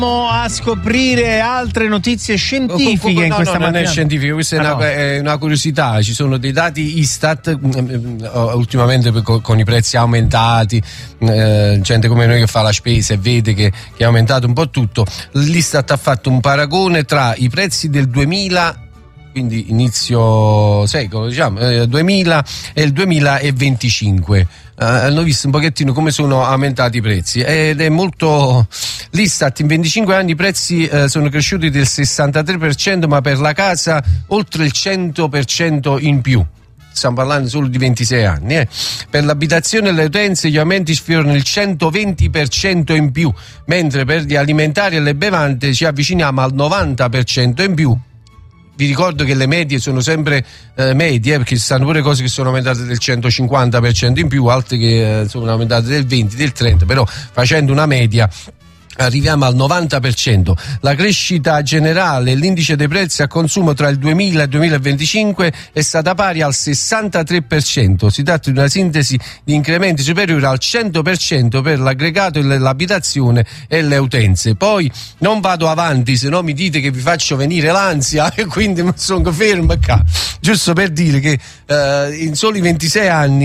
A scoprire altre notizie scientifiche in questa mattina. Non è scientifico, questa è una curiosità. Ci sono dei dati Istat ultimamente con i prezzi aumentati, gente come noi che fa la spesa e vede che è aumentato un po' tutto. L'Istat ha fatto un paragone tra i prezzi del 2000, quindi inizio secolo, 2000 e il 2025. Hanno visto un pochettino come sono aumentati i prezzi ed è molto. L'Istat in 25 anni i prezzi sono cresciuti del 63%, ma per la casa oltre il 100% in più. Stiamo parlando solo di 26 anni. Per l'abitazione e le utenze gli aumenti sfiorano il 120% in più, mentre per gli alimentari e le bevande ci avviciniamo al 90% in più. Vi ricordo che le medie sono sempre medie, perché ci stanno pure cose che sono aumentate del 150% in più, altre che sono aumentate del 20%, del 30%, però facendo una media arriviamo al 90%. La crescita generale, l'indice dei prezzi a consumo tra il 2000 e il 2025 è stata pari al 63%. Si tratta di una sintesi di incrementi superiori al 100% per l'aggregato, l'abitazione e le utenze. Poi non vado avanti, se no mi dite che vi faccio venire l'ansia e quindi mi sono fermo qua. Giusto per dire che in soli 26 anni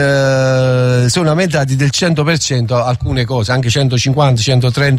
sono aumentati del 100% alcune cose, anche 150-130%.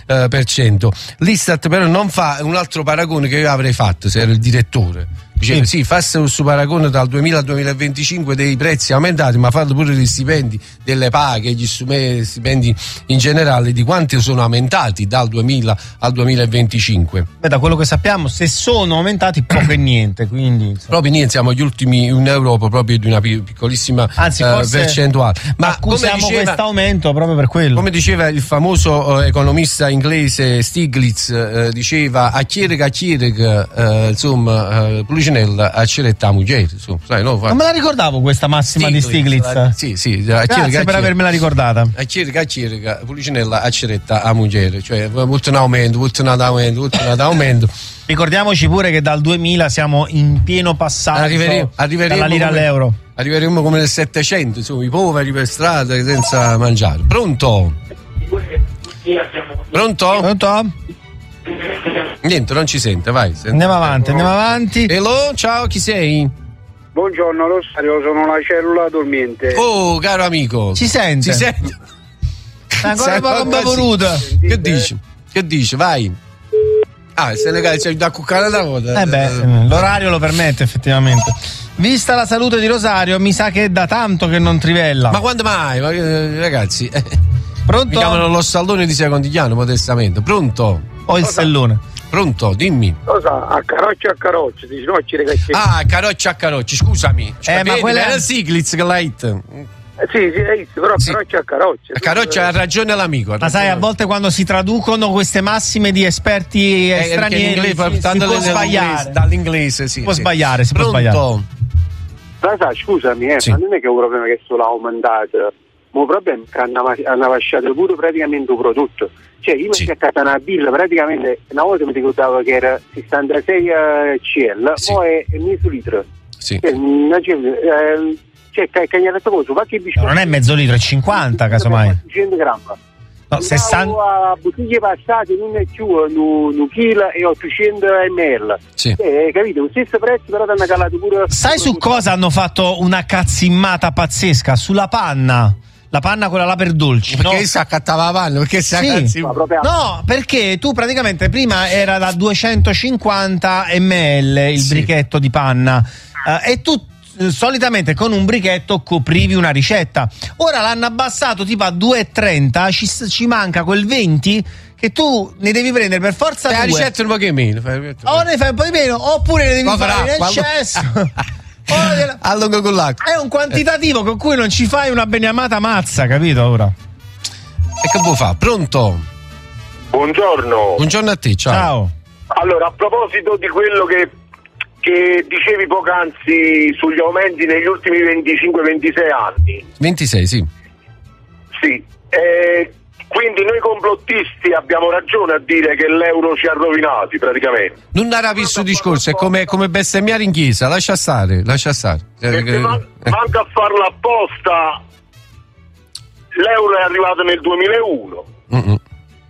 L'Istat però non fa un altro paragone che io avrei fatto se ero il direttore. Diceva sì, fassa questo paragone dal 2000 al 2025 dei prezzi aumentati, ma fatelo pure gli stipendi, delle paghe, gli stipendi in generale, di quanti sono aumentati dal 2000 al 2025. Beh, da quello che sappiamo, se sono aumentati poco e niente, quindi proprio niente, siamo gli ultimi in Europa proprio di una piccolissima percentuale. Ma accusiamo questo aumento proprio per quello. Come diceva il famoso economista inglese Stiglitz, diceva a Chierega, insomma, a ceretta mujer, sai, no? Non me la ricordavo questa massima Stiglitz, di Stiglitz. Grazie per avermela ricordata. A Chierega, Pulicinella a ceretta a mujer, cioè molto in aumento. Ricordiamoci pure che dal 2000 siamo in pieno passaggio dalla lira all'euro. Arriveremo come nel 700, insomma, i poveri per strada senza mangiare. Pronto? Niente, non ci sente, vai. Andiamo avanti. Hello, ciao, chi sei? Buongiorno Rosario, sono la cellula dormiente. Oh, caro amico. Si sente? Ancora poco bevuta. Che dici? Vai. Se ne c'è da cuccare da volta. L'orario lo permette effettivamente. Vista la salute di Rosario, mi sa che è da tanto che non trivella. Ma quando mai? Ragazzi. Pronto? Mi chiamano lo stallone di Secondigliano, modestamente. Pronto? O il sellone? Pronto, dimmi. Cosa? A caroccia, dici no, ci ragazzi. Caroccia, scusami. Ma quella è la Stiglitz che l'hai. Sì, però sì. Caroccia ha ragione l'amico. Ma sai, a volte quando si traducono queste massime di esperti stranieri si può sbagliare. Dall'inglese, sì. Si può sbagliare. Scusami, ma non è che è un problema che solo aumentato. Ma il problema è che hanno lasciato pure praticamente un prodotto. Cioè, io mi sono accattato una bill, praticamente una volta mi ricordavo che era 66 CL, ora è mezzo litro. Sì. Cioè, non è mezzo litro, è 50 casomai. 100 grammi. No, 60. Bottiglie passate non è più 1 chilo e 800 ml. Sì. Capito? Lo stesso prezzo, però hanno calato pure. Sai su cosa hanno fatto una cazzimata pazzesca? Sulla panna. La panna quella là per dolci. Perché si accattava la panna? Perché si No, perché tu praticamente prima era da 250 ml il brichetto di panna e tu solitamente con un brichetto coprivi una ricetta. Ora l'hanno abbassato tipo a 2,30, ci manca quel 20 che tu ne devi prendere per forza la ricetta un po' che meno. O ne fai un po' di meno oppure ne devi fare in eccesso. A lungo con l'acqua. È un quantitativo con cui non ci fai una beniamata mazza, capito ora? E che vuoi fare? Pronto? Buongiorno a te, ciao. Allora, a proposito di quello che dicevi poc'anzi sugli aumenti negli ultimi 25-26 anni. 26, sì. Sì. Quindi noi complottisti abbiamo ragione a dire che l'euro ci ha rovinati praticamente. Non era visto il discorso, è come bestemmiare in chiesa, lascia stare. Manca a farlo apposta, l'euro è arrivato nel 2001.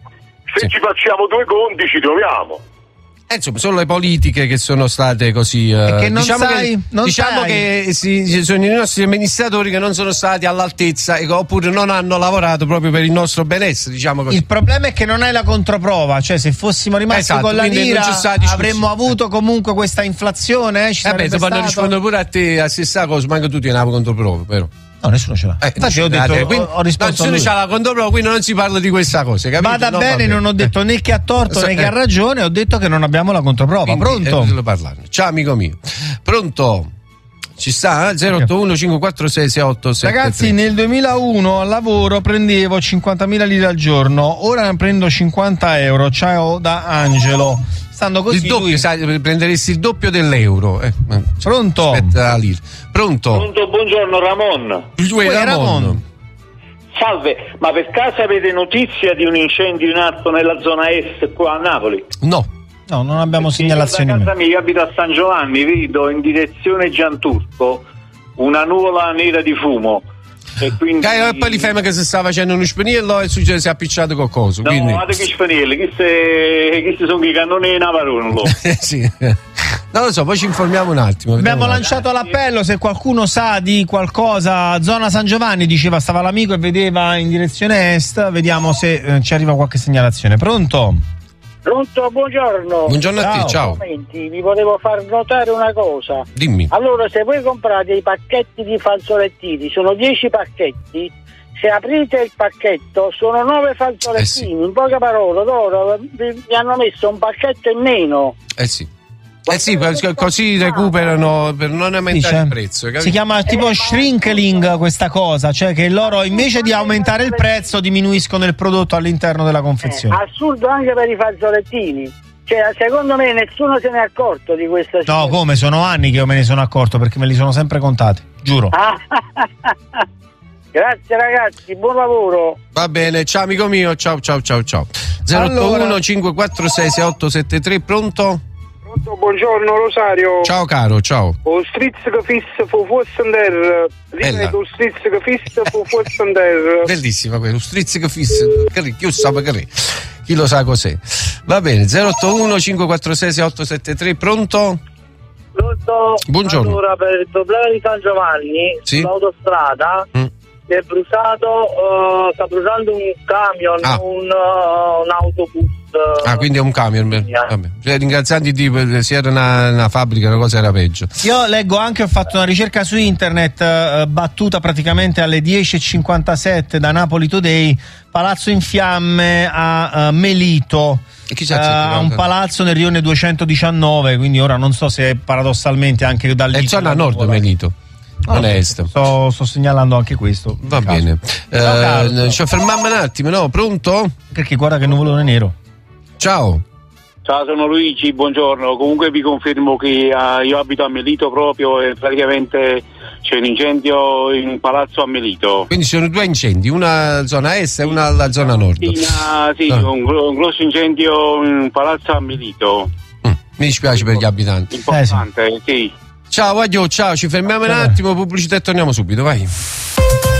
Se ci facciamo due conti ci troviamo. Insomma, sono le politiche che sono state così. Che non diciamo sai. che sono i nostri amministratori che non sono stati all'altezza oppure non hanno lavorato proprio per il nostro benessere, diciamo così. Il problema è che non hai la controprova, cioè se fossimo rimasti con la lira avremmo avuto comunque questa inflazione. Poi non rispondo pure a te a stessa cosa, manco tu tieni la controprova, però. No, nessuno ce l'ha. Infatti ho detto, ho risposto nessuno c'ha la controprova, quindi non si parla di questa cosa, capito? Vada bene, non ho detto né che ha torto né che ha ragione, ho detto che non abbiamo la controprova. Quindi, pronto? Ciao amico mio. Pronto? Ci sta? 081 546 6873. Ragazzi, nel 2001 al lavoro prendevo 50.000 lire al giorno, ora ne prendo 50 euro. Ciao da Angelo. Stando così, il doppio, prenderesti il doppio dell'euro. Pronto? Aspetta la lira. Pronto? Buongiorno Ramon. Ramon. Salve, ma per caso avete notizia di un incendio in atto nella zona est qua a Napoli? No, non abbiamo segnalazioni. Da casa mia, abito a San Giovanni, vedo in direzione Gianturco una nuvola nera di fumo. E quindi... E poi li ferma che si sta facendo uno spaniello e si è appiccicato qualcosa. No, quindi... guarda che spanielli, questi sono i cannoni Navarone. Sì. Non lo so, poi ci informiamo un attimo. Abbiamo lanciato l'appello, se qualcuno sa di qualcosa, zona San Giovanni, diceva stava l'amico e vedeva in direzione est, vediamo se ci arriva qualche segnalazione. Pronto? Pronto, buongiorno. Buongiorno a te, ciao. Vi volevo far notare una cosa. Dimmi. Allora, se voi comprate i pacchetti di fazzolettini, sono 10 pacchetti, se aprite il pacchetto sono 9 fazzolettini. Sì. In poche parole, loro vi hanno messo un pacchetto in meno. Sì, così recuperano per non aumentare il prezzo. Capito? Si chiama tipo shrinkling questa cosa, cioè che loro invece di aumentare il prezzo diminuiscono il prodotto all'interno della confezione. Assurdo anche per i fazzolettini. Cioè, secondo me nessuno se ne è accorto di questa No, come? Sono anni che io me ne sono accorto perché me li sono sempre contati, giuro. Grazie ragazzi, buon lavoro. Va bene, ciao amico mio, ciao. 081 546 6873, pronto? Buongiorno Rosario. Ciao caro, ciao. O strizz che fissa fu fussender. Ripeto, strizz che fissa fu fussender. Bellissima quello, strizz che fissa. Chi lo sa che chi lo sa cos'è. Va bene, 081 546 6873, pronto? Pronto? Buongiorno. Allora, per il problema di San Giovanni, sull'autostrada è bruciato, sta bruciando un camion, un autobus. Quindi è un camion. Vabbè. Cioè, ringrazianti Dio, se era una fabbrica una cosa era peggio. Io leggo anche, ho fatto una ricerca su internet, battuta praticamente alle 10:57 da Napoli Today, palazzo in fiamme a Melito. Un palazzo nel rione 219, quindi ora non so se paradossalmente anche da lì è zona nord Melito. Non è est. Sto segnalando anche questo. Va bene. Ci fermiamo un attimo, no? Pronto? Perché guarda che nuvolone nero. Ciao, sono Luigi, buongiorno. Comunque vi confermo che io abito a Melito proprio e praticamente c'è un incendio in un palazzo a Melito. Quindi ci sono due incendi, una alla zona est e una alla zona nord. Un grosso incendio in un palazzo a Melito. Mi dispiace per gli abitanti. Importante, sì. Ciao, addio, ciao, ci fermiamo un attimo, pubblicità e torniamo subito, vai.